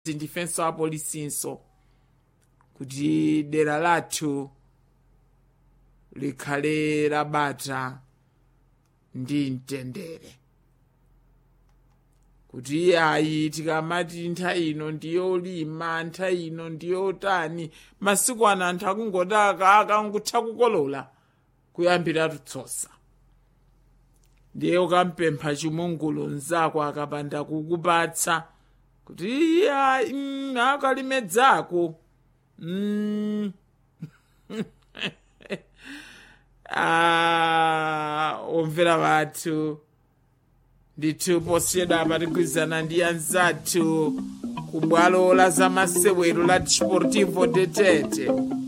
ndifenso apolisinso kuti dera lathu likhale labata ndi mtendere, kuti ayi tikamati nthawi ino ndiyolima, nthawi ino ndiyotani, masiku ano anthu akungotaka akangotha kukolola kuyambira tutsosa. Ndiye ukampempha chimungulu nzako akapanda kukupatsa kuti akalimedzako omvera vathu ndithu posiyeda patigwizana ndi anzathu ku bwalo la zamasewero la Desportivo de Tete.